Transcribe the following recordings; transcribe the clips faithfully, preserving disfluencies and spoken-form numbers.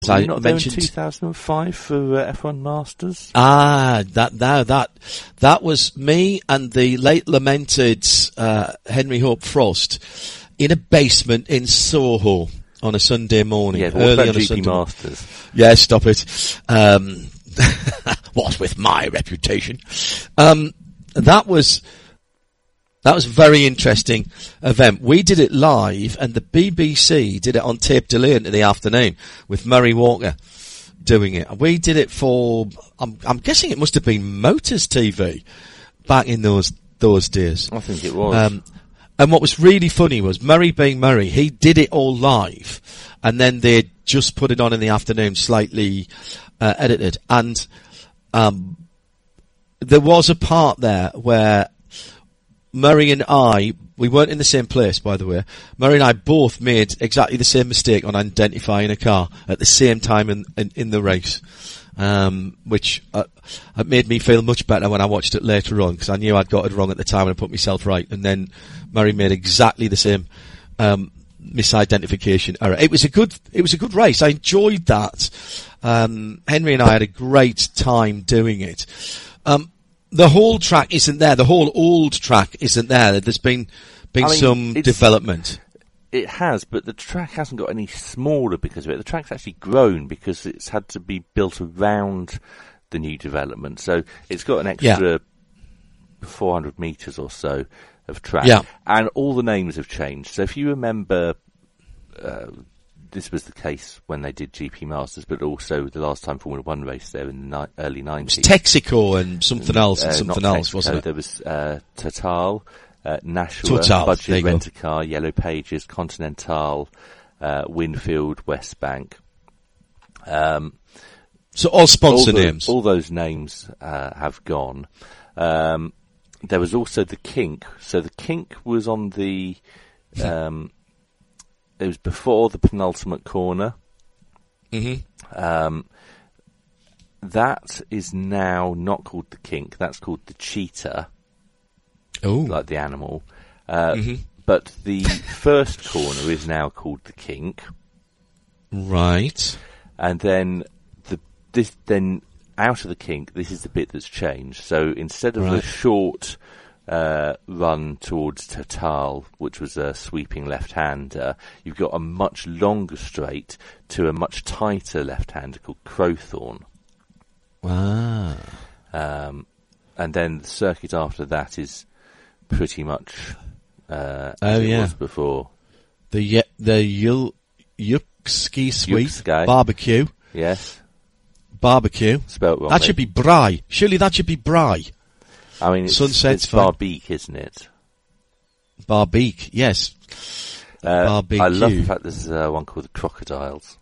Were you I not mentioned there in two thousand five for uh, F one Masters? Ah, that now that that was me and the late lamented uh, Henry Hope Frost in a basement in Soho on a Sunday morning. Yeah, but early what on about a G P Sunday Masters? Yeah, stop it. Um, what with my reputation? Um, that was. That was a very interesting event. We did it live, and the B B C did it on tape delay into the afternoon with Murray Walker doing it. We did it for, I'm, I'm guessing it must have been Motors T V back in those those days. I think it was. Um, and what was really funny was Murray being Murray, he did it all live, and then they just put it on in the afternoon, slightly uh, edited. And um, there was a part there where Murray and I, we weren't in the same place, by the way. Murray and I both made exactly the same mistake on identifying a car at the same time in in, in the race, um, which uh, it made me feel much better when I watched it later on, because I knew I'd got it wrong at the time and I put myself right. And then Murray made exactly the same um, misidentification error. It was a good, it was a good race. I enjoyed that. Um, Henry and I had a great time doing it. Um, The whole track isn't there. The whole old track isn't there. There's been been I mean, some development. It has, but the track hasn't got any smaller because of it. The track's actually grown because it's had to be built around the new development. So it's got an extra yeah. four hundred metres or so of track. Yeah. And all the names have changed. So if you remember, uh, this was the case when they did G P Masters, but also the last time Formula One race there in the ni- early nineties. It was Texaco and something else and uh, something not else, Texaco, wasn't it? There was uh, Total, uh, Nashua, Total, Budget Rent-A-Car, Yellow Pages, Continental, uh, Winfield, Westbank. Um, so all sponsor all the, names. All those names uh, have gone. Um, there was also the Kink. So the Kink was on the... Um, it was before the penultimate corner. Mm-hmm. Um, that is now not called the Kink. That's called the Cheetah. Oh, like the animal. Uh, mm-hmm. But the first corner is now called the Kink. Right. And then the this then out of the Kink, this is the bit that's changed. So instead of right. the short uh, run towards Total, which was a sweeping left-hander, you've got a much longer straight to a much tighter left-hander called Crowthorne. Wow. Um, and then the circuit after that is pretty much uh, as oh, it yeah. was before. The ye- the Yul- Yuxki Sweet Yuxki. Barbecue. Yes. Barbecue. Spelt wrong. That should be Bry. Surely that should be Bry. I mean, it's, Sunset's it's Barbeak, isn't it? Barbeak, yes. Uh, Barbecue. I love the fact there's uh, one called the Crocodiles.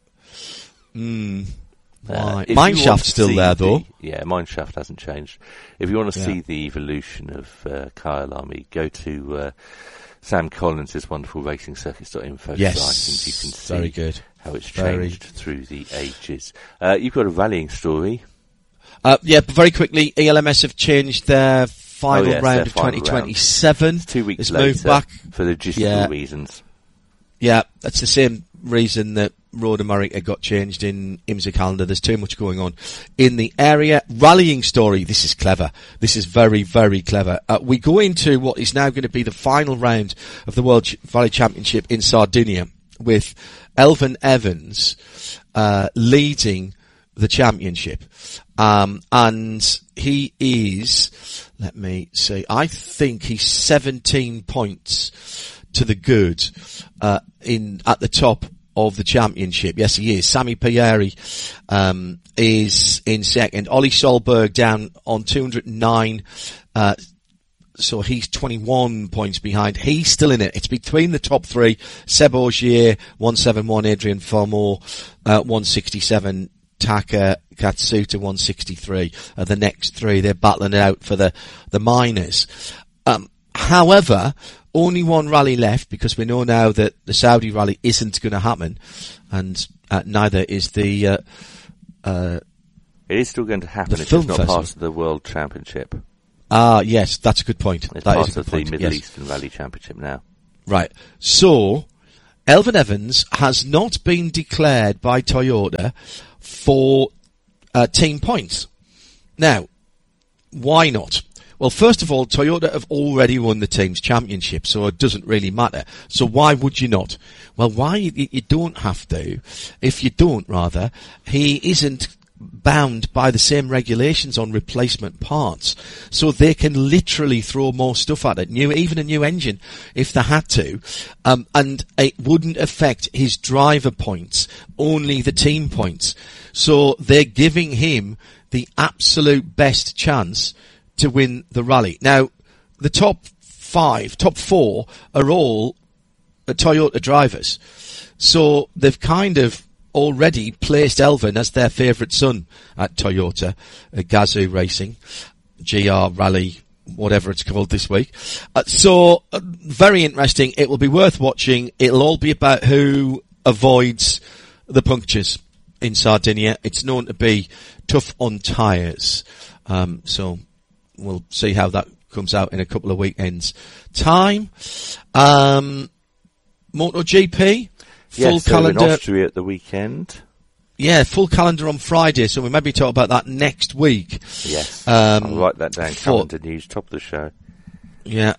Mm. Uh, Mineshaft's still there, the, though. Yeah, Mineshaft hasn't changed. If you want to yeah. see the evolution of uh, Kyle Army, go to uh, Sam Collins' wonderful racing circuits dot info yes. site, and you can see Very good. how it's Very. changed through the ages. Uh, you've got a rallying story. Uh, yeah, but very quickly, E L M S have changed their final oh, yes, round their of final twenty twenty-seven. Round. Two weeks it's later, moved back for logistical yeah. reasons. Yeah, that's the same reason that Road America got changed in IMSA calendar. There's too much going on in the area. Rallying story. This is clever. This is very, very clever. Uh, we go into what is now going to be the final round of the World Rally Championship in Sardinia with Elvin Evans uh, leading the championship. Um, and he is, let me see, I think he's seventeen points to the good, uh, in, at the top of the championship. Yes, he is. Sammy Pieri, um, is in second. Ollie Solberg down on two hundred nine, uh, so he's twenty-one points behind. He's still in it. It's between the top three. Seb Augier, one seventy-one, Adrian Farmore, uh, one sixty-seven, Taka Katsuta, one sixty-three, are the next three. They're battling it out for the, the minors. Um, however, only one rally left, because we know now that the Saudi rally isn't going to happen, and uh, neither is the, uh, uh, it is still going to happen. It's just not festival. part of the World Championship. Ah, yes, that's a good point. It's that part is a of good the point. Middle yes. Eastern Rally Championship now. Right. So, Elfyn Evans has not been declared by Toyota for uh, team points. Now, why not? Well, first of all, Toyota have already won the team's championship, so it doesn't really matter. So why would you not? Well, why you, you don't have to. If you don't, rather, he isn't bound by the same regulations on replacement parts, so they can literally throw more stuff at it, new, even a new engine if they had to, um, and it wouldn't affect his driver points, only the team points. So they're giving him the absolute best chance to win the rally. Now, the top five, top four are all uh, Toyota drivers, so they've kind of already placed Elfyn as their favourite son at Toyota, uh, Gazoo Racing, G R Rally, whatever it's called this week. Uh, so, uh, very interesting. It will be worth watching. It'll all be about who avoids the punctures in Sardinia. It's known to be tough on tyres. Um, so, we'll see how that comes out in a couple of weekends' time. Um, MotoGP. Full yes, calendar in Austria at the weekend. Yeah, full calendar on Friday, so we maybe talk about that next week. Yes, um, I'll write that down. For, calendar news, top of the show. Yeah,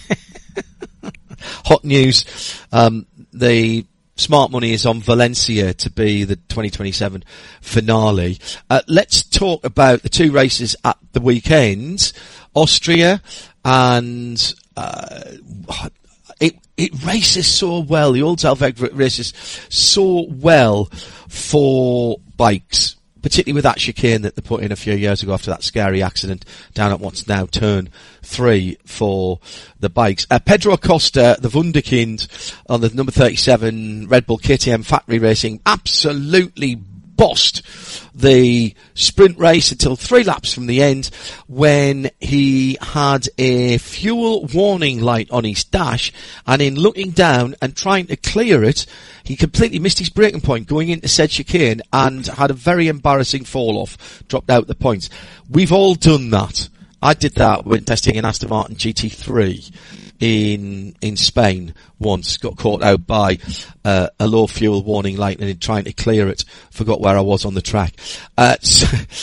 hot news. Um, the smart money is on Valencia to be the twenty twenty-seven finale. Uh, let's talk about the two races at the weekend: Austria and. Uh, It, it races so well, the Old Talweg races so well for bikes, particularly with that chicane that they put in a few years ago after that scary accident down at what's now turn three for the bikes. Uh, Pedro Acosta, the Wunderkind on the number thirty-seven Red Bull K T M Factory Racing, absolutely bossed the sprint race until three laps from the end when he had a fuel warning light on his dash, and in looking down and trying to clear it, he completely missed his braking point going into said chicane and had a very embarrassing fall off, dropped out the points. We've all done that. I did that when testing an Aston Martin G T three in in Spain once, got caught out by uh, a low fuel warning light and in trying to clear it, forgot where I was on the track. Uh, so,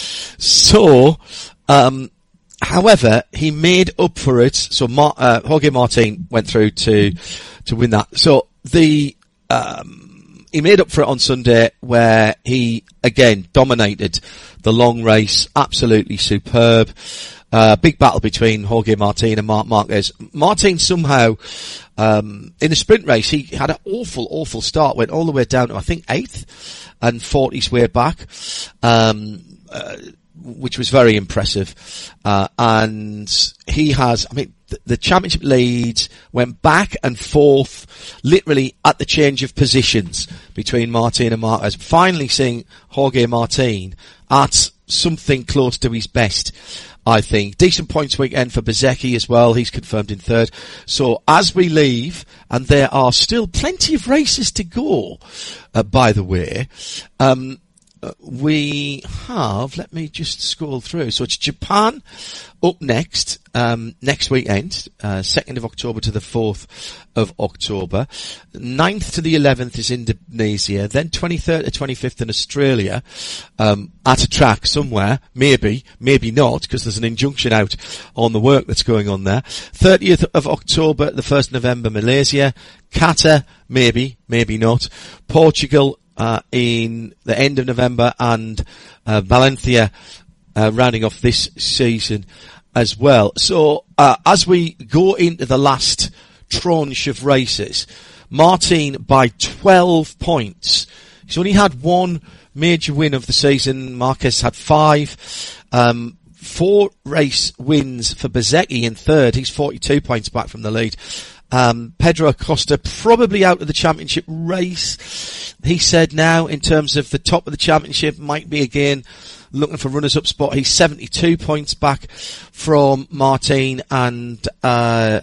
so um, however, he made up for it. So Mar- uh, Jorge Martin went through to to win that. So the um, he made up for it on Sunday, where he again dominated the long race, absolutely superb. Uh, big battle between Jorge Martin and Marc Marquez. Martin somehow, um, in the sprint race, he had an awful, awful start, went all the way down to, I think, eighth and fought his way back, um, uh, which was very impressive. Uh, and he has, I mean, th- the championship lead went back and forth, literally at the change of positions between Martin and Marquez. Finally seeing Jorge Martin at something close to his best, I think. Decent points weekend for Bezzecchi as well. He's confirmed in third. So as we leave, and there are still plenty of races to go, uh, by the way, um, uh, we have, let me just scroll through. So it's Japan up next, um, next weekend, uh, second of October to the fourth of October. ninth to the eleventh is Indonesia, then twenty-third to twenty-fifth in Australia, um, at a track somewhere, maybe, maybe not, because there's an injunction out on the work that's going on there. thirtieth of October, the first of November, Malaysia. Qatar, maybe, maybe not. Portugal, uh, in the end of November, and, uh, Valencia, uh, rounding off this season as well. So, uh, as we go into the last tranche of races, Martin by twelve points. He's only had one major win of the season. Marquez had five. Um, four race wins for Bezzecchi in third. He's forty-two points back from the lead. Um, Pedro Acosta probably out of the championship race. He said now, in terms of the top of the championship, might be again looking for runners-up spot. He's seventy-two points back from Martin and, uh,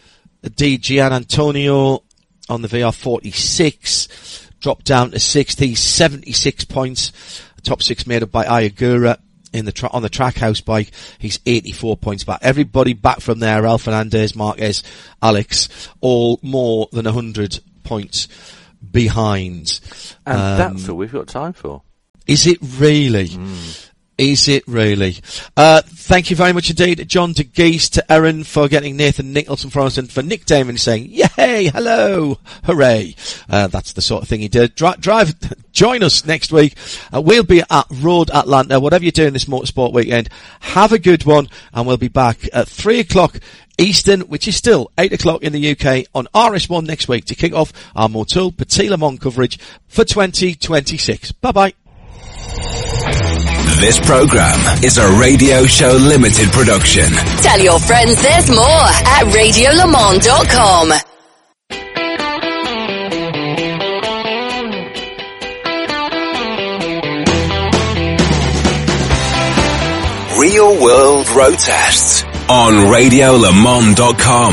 Di Gian Antonio on the V R forty-six, dropped down to sixth. He's seventy-six points. Top six made up by Ayagura in the tra- on the Trackhouse bike. He's eighty-four points back. Everybody back from there, Raul Fernandez, Marquez, Alex, all more than one hundred points behind. And um, that's all we've got time for. Is it really? Mm. Is it really? Uh, thank you very much indeed to John, to Geese, to Erin for getting Nathan Nicholson for us, and for Nick Damon saying, yay, hello, hooray. Uh, that's the sort of thing he did. Dri- drive, join us next week. Uh, we'll be at Road Atlanta, whatever you're doing this motorsport weekend. Have a good one, and we'll be back at three o'clock Eastern, which is still eight o'clock in the U K, on R S one next week to kick off our Motul Petit Le Mans coverage for twenty twenty-six. Bye-bye. This program is a Radio Show Limited production. Tell your friends there's more at radio le mans dot com. Real World Road Tests on radio le mans dot com.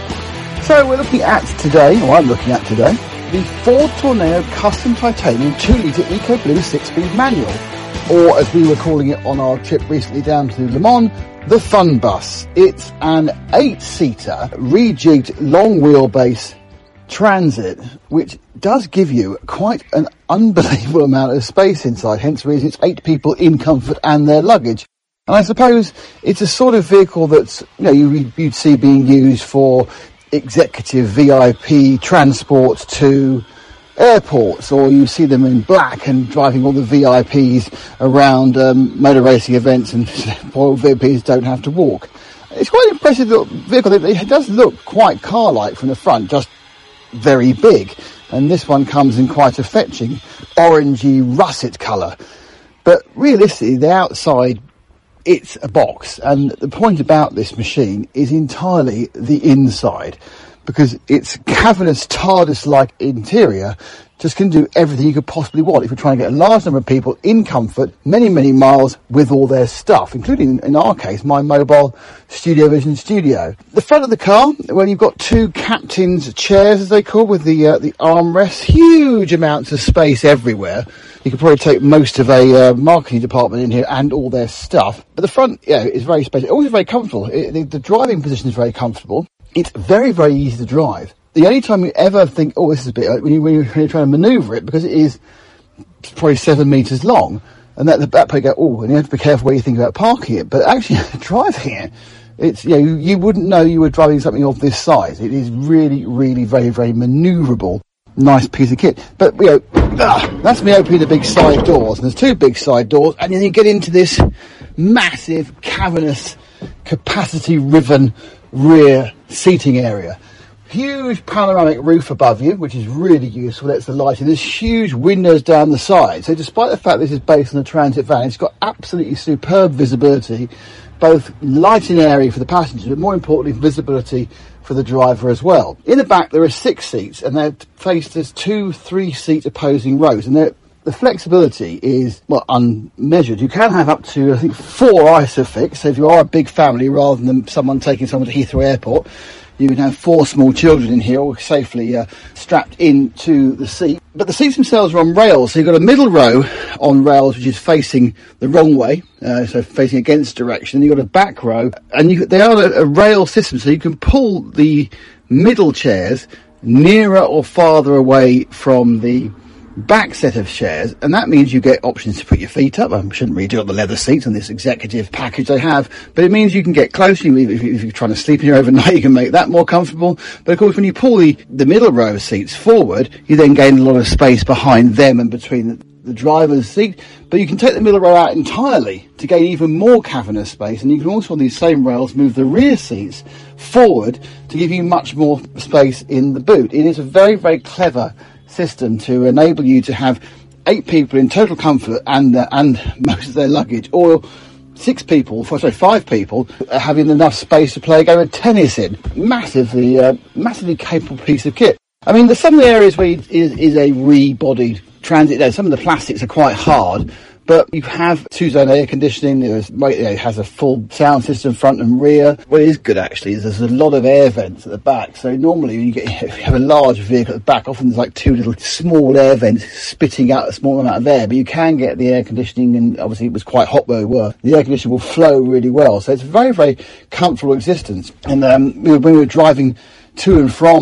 So we're looking at today, or I'm looking at today, the Ford Tourneo Custom Titanium two litre EcoBlue six-speed manual, or as we were calling it on our trip recently down to Le Mans, the Fun Bus. It's an eight-seater, rejigged, long wheelbase transit, which does give you quite an unbelievable amount of space inside, hence the reason it's eight people in comfort and their luggage. And I suppose it's a sort of vehicle that's, you know, you, you'd see being used for executive V I P transport to airports, or you see them in black and driving all the V I Ps around um, motor racing events, and poor V I Ps don't have to walk. It's quite an impressive little vehicle. It does look quite car-like from the front, just very big. And this one comes in quite a fetching orangey russet colour. But realistically, the outside, it's a box, and the point about this machine is entirely the inside, because its cavernous TARDIS-like interior just can do everything you could possibly want if you're trying to get a large number of people in comfort, many, many miles with all their stuff, including, in our case, my mobile Studio Vision studio. The front of the car, well, you've got two captain's chairs, as they call, with the uh, the armrests, huge amounts of space everywhere. You could probably take most of a uh, marketing department in here and all their stuff. But the front, yeah, is very spacious. Also very comfortable. It, the, the driving position is very comfortable. It's very, very easy to drive. The only time you ever think, oh, this is a bit, when, you, when you're trying to manoeuvre it, because it is probably seven metres long, and that, that point you go, oh, and you have to be careful where you think about parking it. But actually, driving it, it's, you know, you, you wouldn't know you were driving something of this size. It is really, really very, very manoeuvrable. Nice piece of kit. But, you know, ugh, that's me opening the big side doors, and there's two big side doors, and then you get into this massive, cavernous, capacity-riven rear seating area. Huge panoramic roof above you, which is really useful, lets the light in. There's huge windows down the side. So despite the fact this is based on a transit van, it's got absolutely superb visibility, both light and airy for the passengers, but more importantly, visibility for the driver as well. In the back, there are six seats, and they're faced as two three-seat opposing rows, and they're the flexibility is, well, unmeasured. You can have up to, I think, four ISOFIX. So if you are a big family, rather than someone taking someone to Heathrow Airport, you can have four small children in here, all safely uh, strapped into the seat. But the seats themselves are on rails. So you've got a middle row on rails, which is facing the wrong way, uh, so facing against direction. You've got a back row, and you, they are a, a rail system, so you can pull the middle chairs nearer or farther away from the back set of chairs, and that means you get options to put your feet up. I shouldn't really do it on the leather seats on this executive package they have, but it means you can get close. If you're trying to sleep in here overnight, you can make that more comfortable. But of course, when you pull the, the middle row of seats forward, you then gain a lot of space behind them and between the, the driver's seat. But you can take the middle row out entirely to gain even more cavernous space, and you can also, on these same rails, move the rear seats forward to give you much more space in the boot. It is a very, very clever system to enable you to have eight people in total comfort and uh, and most of their luggage, or six people, sorry, five people having enough space to play a game of tennis in. Massively, uh, massively capable piece of kit. I mean, there's some of the areas where it is, is a re-bodied transit there. Some of the plastics are quite hard, but you have two-zone air conditioning. It has a full sound system front and rear. What is good, actually, is there's a lot of air vents at the back. So normally when you, get, if you have a large vehicle at the back, often there's like two little small air vents spitting out a small amount of air. But you can get the air conditioning, and obviously it was quite hot where we were. The air conditioning will flow really well. So it's a very, very comfortable existence. And um, when we were driving to and from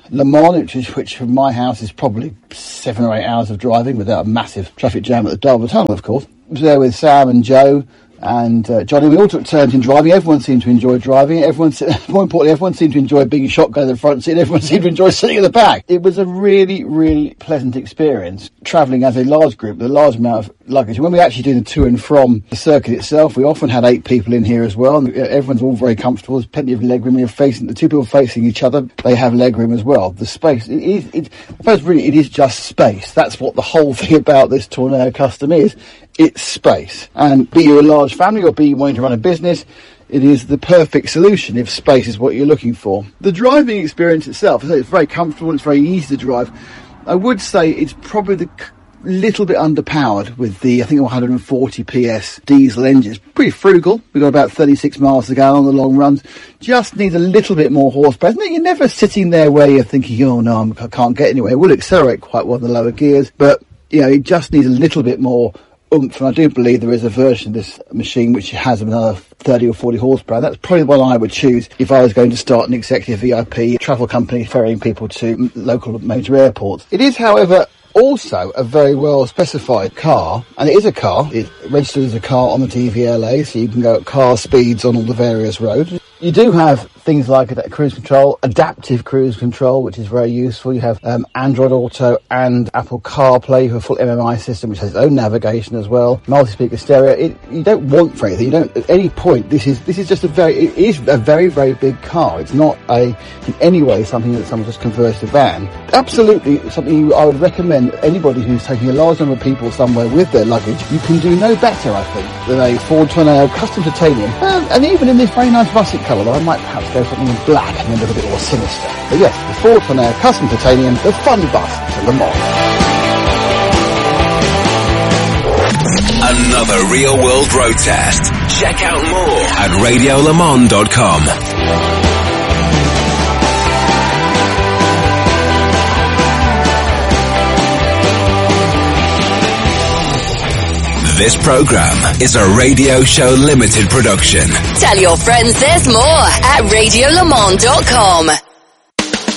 Le Mans, which, is, which from my house is probably seven or eight hours of driving without a massive traffic jam at the Dartford Tunnel, of course. I was there with Sam and Joe and uh, Johnny. We all took turns in driving. Everyone seemed to enjoy driving. Everyone, more importantly, everyone seemed to enjoy being shotgun in the front seat. Everyone seemed to enjoy sitting in the back. It was a really, really pleasant experience travelling as a large group with a large amount of luggage. When we actually do the to and from the circuit itself, we often had eight people in here as well. And everyone's all very comfortable. There's plenty of leg room. We're facing the two people facing each other. They have leg room as well. The space, it is, it, first really, it is just space. That's what the whole thing about this Tourneo Custom is. It's space. And be you a large family or be you wanting to run a business, it is the perfect solution if space is what you're looking for. The driving experience itself, it's very comfortable, it's very easy to drive. I would say it's probably the little bit underpowered with the, I think, one hundred forty P S diesel engine. It's pretty frugal. We've got about thirty-six miles to go on the long runs. Just needs a little bit more horsepower. You're never sitting there where you're thinking, oh no, I'm, I can't get anywhere. It will accelerate quite well in the lower gears, but you know, it just needs a little bit more oomph, and I do believe there is a version of this machine which has another thirty or forty horsepower. That's probably the one I would choose if I was going to start an executive V I P travel company ferrying people to local major airports. It is, however, also a very well specified car, and it is a car. It's registered as a car on the D V L A, so you can go at car speeds on all the various roads. You do have things like cruise control, adaptive cruise control, which is very useful. You have um, Android Auto and Apple CarPlay, you have a full M M I system, which has its own navigation as well. Multi-speaker stereo. It, you don't want for anything. You don't, at any point, this is, this is just a very, it is a very, very big car. It's not a, in any way, something that someone just converts to van. Absolutely something I would recommend anybody who's taking a large number of people somewhere with their luggage. You can do no better, I think, than a Ford Tourneo Custom Titanium. And, and even in this very nice russet colour, though I might perhaps go something in black and then look a bit more sinister. But yes, the Ford Tourneo Custom Titanium, the fun bus to Le Mans. Another real world road test. Check out more at radio le mans dot com. This program is a Radio Show Limited production. Tell your friends there's more at radio le mans dot com.